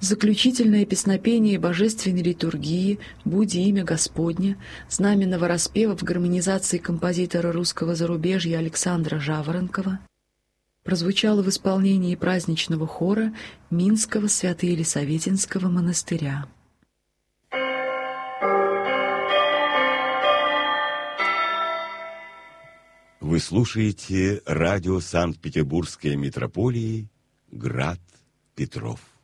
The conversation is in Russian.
заключительное песнопение божественной литургии «Буди имя Господне», знаменного распева в гармонизации композитора русского зарубежья Александра Жаворонкова, прозвучало в исполнении праздничного хора Минского Свято-Елисаветинского монастыря. Вы слушаете радио Санкт-Петербургской митрополии «Град Петров».